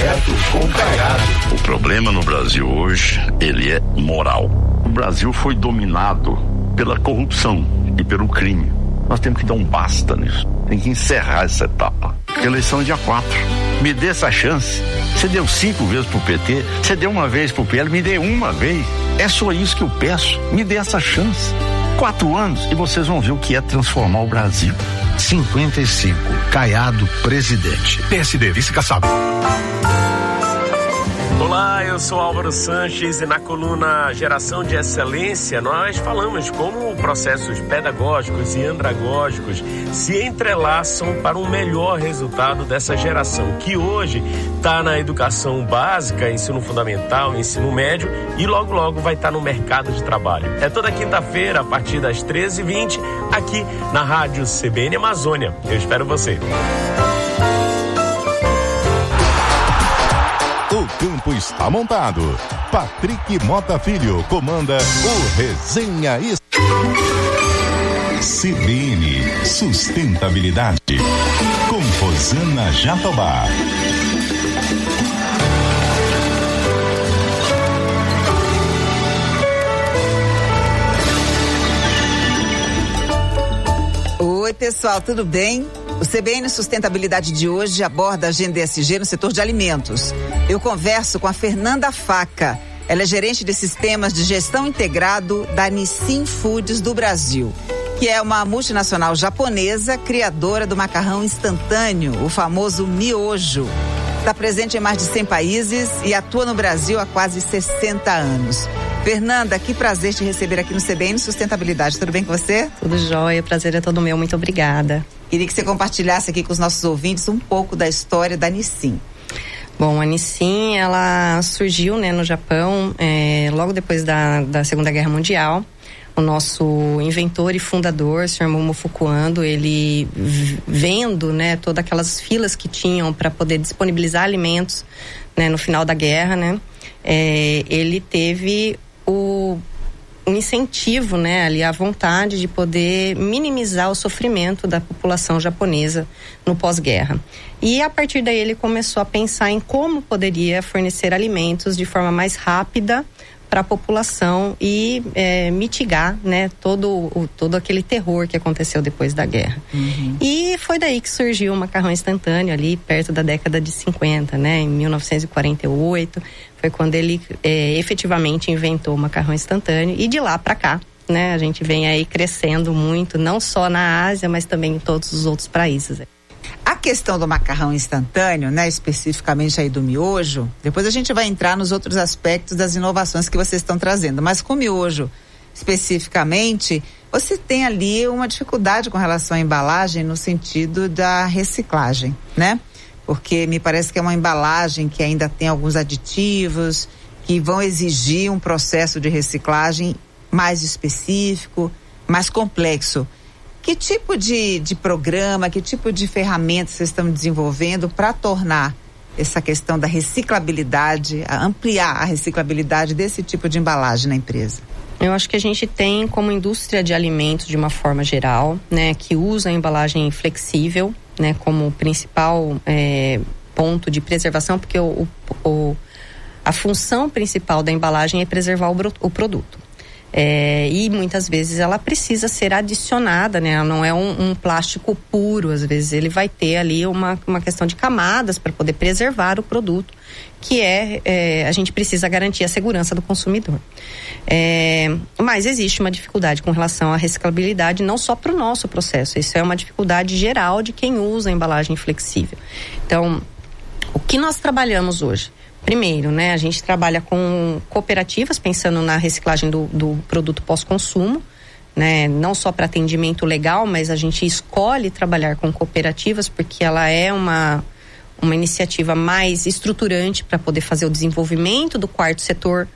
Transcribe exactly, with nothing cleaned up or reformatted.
Direto com Caiado. O problema no Brasil hoje, ele é moral. O Brasil foi dominado pela corrupção e pelo crime. Nós temos que dar um basta nisso. Tem que encerrar essa etapa. A eleição é dia quatro. Me dê essa chance. Você deu cinco vezes pro P T, você deu uma vez pro P L, me dê uma vez. É só isso que eu peço. Me dê essa chance. Quatro anos e vocês vão ver o que é transformar o Brasil. cinquenta e cinco, Caiado, presidente. P S D, vice Kassab. Olá, eu sou Álvaro Sanches e na coluna Geração de Excelência nós falamos como processos pedagógicos e andragógicos se entrelaçam para um melhor resultado dessa geração que hoje está na educação básica, ensino fundamental, ensino médio e logo logo vai estar no mercado de trabalho. É toda quinta-feira a partir das treze e vinte aqui na Rádio C B N Amazônia. Eu espero você. O campo está montado. Patrick Mota Filho comanda o Resenha e C B N Sustentabilidade com Rosana Jatobá. Oi, pessoal, tudo bem? O C B N Sustentabilidade de hoje aborda a agenda E S G no setor de alimentos. Eu converso com a Fernanda Faca. Ela é gerente de sistemas de gestão integrado da Nissin Foods do Brasil, que é uma multinacional japonesa criadora do macarrão instantâneo, o famoso miojo. Está presente em mais de cem países e atua no Brasil há quase sessenta anos. Fernanda, que prazer te receber aqui no C B N Sustentabilidade. Tudo bem com você? Tudo jóia, o prazer é todo meu, muito obrigada. Queria que você compartilhasse aqui com os nossos ouvintes um pouco da história da Nissin. Bom, a Nissin, ela surgiu, né, no Japão, é, logo depois da, da Segunda Guerra Mundial. O nosso inventor e fundador, o senhor Momofuku Ando, ele vendo, né, todas aquelas filas que tinham para poder disponibilizar alimentos, né, no final da guerra, né, é, ele teve o um incentivo, né, ali, a vontade de poder minimizar o sofrimento da população japonesa no pós-guerra. E a partir daí ele começou a pensar em como poderia fornecer alimentos de forma mais rápida para a população e é, mitigar, né, todo, o, todo aquele terror que aconteceu depois da guerra. Uhum. E foi daí que surgiu o macarrão instantâneo ali perto da década de cinquenta, né, em mil novecentos e quarenta e oito, foi quando ele é, efetivamente inventou o macarrão instantâneo e de lá para cá, né, a gente vem aí crescendo muito, não só na Ásia, mas também em todos os outros países. A questão do macarrão instantâneo, né, especificamente aí do miojo, depois a gente vai entrar nos outros aspectos das inovações que vocês estão trazendo, mas com o miojo especificamente, você tem ali uma dificuldade com relação à embalagem no sentido da reciclagem, né? Porque me parece que é uma embalagem que ainda tem alguns aditivos que vão exigir um processo de reciclagem mais específico, mais complexo. Que tipo de, de programa, que tipo de ferramenta vocês estão desenvolvendo para tornar essa questão da reciclabilidade, a ampliar a reciclabilidade desse tipo de embalagem na empresa? Eu acho que a gente tem como indústria de alimentos de uma forma geral, né, que usa a embalagem flexível, né, como principal é, ponto de preservação, porque o, o, a função principal da embalagem é preservar o, o produto. É, e muitas vezes ela precisa ser adicionada, né? Ela não é um, um plástico puro, às vezes ele vai ter ali uma, uma questão de camadas para poder preservar o produto, que é, é, a gente precisa garantir a segurança do consumidor. É, mas existe uma dificuldade com relação à reciclabilidade, não só para o nosso processo, isso é uma dificuldade geral de quem usa a embalagem flexível. Então, o que nós trabalhamos hoje? Primeiro, né, a gente trabalha com cooperativas, pensando na reciclagem do, do produto pós-consumo, né, não só para atendimento legal, mas a gente escolhe trabalhar com cooperativas porque ela é uma, uma iniciativa mais estruturante para poder fazer o desenvolvimento do quarto setor,